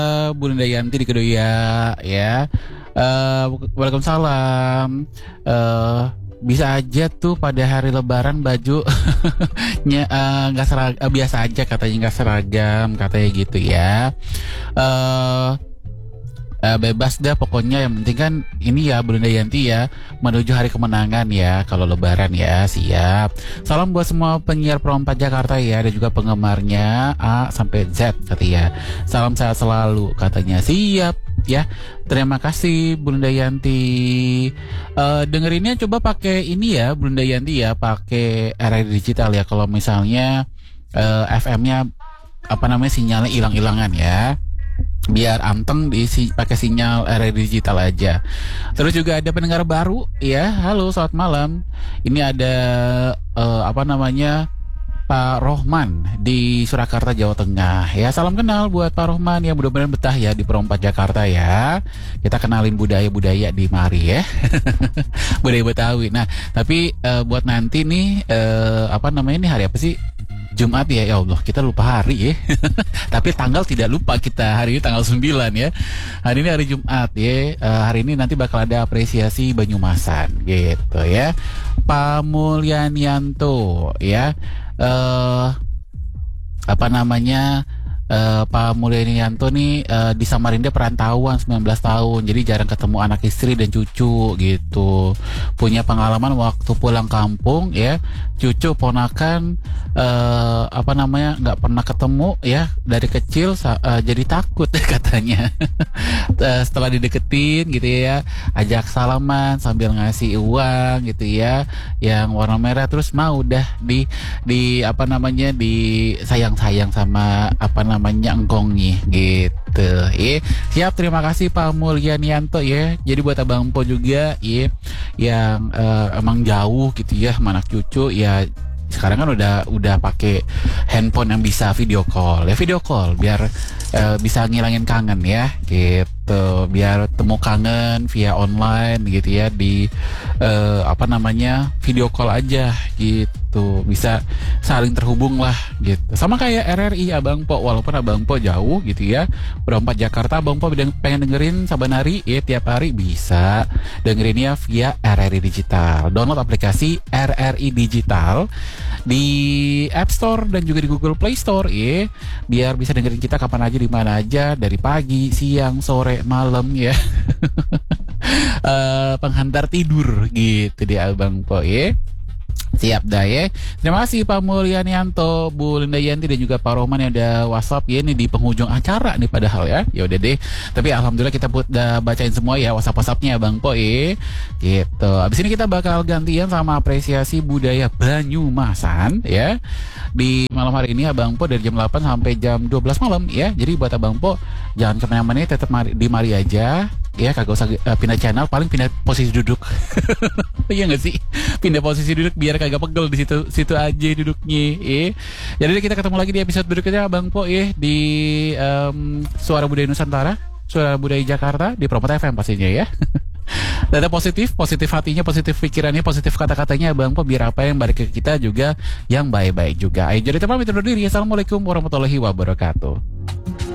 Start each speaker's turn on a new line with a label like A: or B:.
A: Bunda Yanti di Kedoya ya. Waalaikumsalam. Eh, Bisa aja tuh pada hari Lebaran baju nggak seragam, biasa aja katanya nggak seragam katanya gitu ya. Eh Bebas dah pokoknya, yang penting kan ini ya Bunda Yanti ya, menuju hari kemenangan ya kalau Lebaran ya. Siap. Salam buat semua penyiar Pro 4 Jakarta ya, dan juga penggemarnya A sampai Z katanya. Salam sehat selalu katanya. Siap ya. Terima kasih Bunda Yanti. Dengerinnya coba pakai ini ya Bunda Yanti ya, pakai RRI digital ya. Kalau misalnya FM-nya apa namanya, sinyalnya hilang-hilangan ya, biar anteng pakai sinyal RRI digital aja. Terus juga ada pendengar baru ya. Halo, selamat malam. Ini ada apa namanya, Pak Rohman di Surakarta, Jawa Tengah ya. Salam kenal buat Pak Rohman ya, mudah-mudahan betah ya di Pro 4 Jakarta ya. Kita kenalin budaya-budaya di mari ya. Budaya Betawi. Nah, tapi buat nanti nih apa namanya, ini hari apa sih? Jumat ya, ya Allah kita lupa hari ya. Tapi tanggal tidak lupa kita, hari ini tanggal 9 ya. Hari ini hari Jumat ya. Hari ini nanti bakal ada apresiasi Banyumasan gitu ya. Pak Mulyanianto ya. Apa namanya, Pak Mulyanianto nih di Samarinda perantauan 19 tahun, jadi jarang ketemu anak istri dan cucu gitu. Punya pengalaman waktu pulang kampung ya, cucu ponakan apa namanya nggak pernah ketemu ya dari kecil, jadi takut katanya. Setelah dideketin gitu ya, ajak salaman sambil ngasih uang gitu ya, yang warna merah, terus mau udah di apa namanya, di sayang-sayang sama apa namanya engkongnya gitu ya. Siap, terima kasih Pak Mulyanianto ya. Jadi buat Abang Po juga ya, yang emang jauh gitu ya sama anak cucu ya. Sekarang kan udah pakai handphone yang bisa video call ya, video call biar bisa ngilangin kangen ya gitu, biar temu kangen via online gitu ya, di apa namanya, video call aja gitu, bisa saling terhubung lah gitu. Sama kayak RRI Abang Po, walaupun Abang Po jauh gitu ya, Pro 4 Jakarta, Abang Po pengen dengerin Sabanari ya, tiap hari bisa dengerinnya via RRI Digital. Download aplikasi RRI Digital di App Store dan juga di Google Play Store ya, biar bisa dengerin kita kapan aja, di mana aja, dari pagi, siang, sore, malam ya. Penghantar tidur gitu di Abang Po ya. Siap dah ya. Terima kasih Pak Mulyanianto, Bu Linda Yanti, dan juga Pak Rohman yang udah WhatsApp ya, ini di penghujung acara nih padahal ya. Ya udah deh. Tapi alhamdulillah kita udah bacain semua ya WhatsApp-WhatsAppnya Bang Po ya. Gitu. Abis ini kita bakal gantian sama apresiasi budaya Banyumasan ya. Di malam hari ini Abang Po dari jam 8 sampai jam 12 malam ya. Jadi buat Abang Po jangan kemana-mana, tetap di mari aja ya, kagak usah pindah channel, paling pindah posisi duduk. Iya nggak sih, pindah posisi duduk biar kagak pegel di situ aja duduknya ya. Jadi kita ketemu lagi di episode berikutnya Bang Po ya, di Suara Budaya Nusantara, Suara Budaya Jakarta, di Pro 4 FM pastinya ya. Data positif hatinya, positif pikirannya, positif kata-katanya Bang Po, biar apa yang balik ke kita juga yang baik-baik juga. Ayo jadi teman, pamit undur diri. Assalamualaikum warahmatullahi wabarakatuh.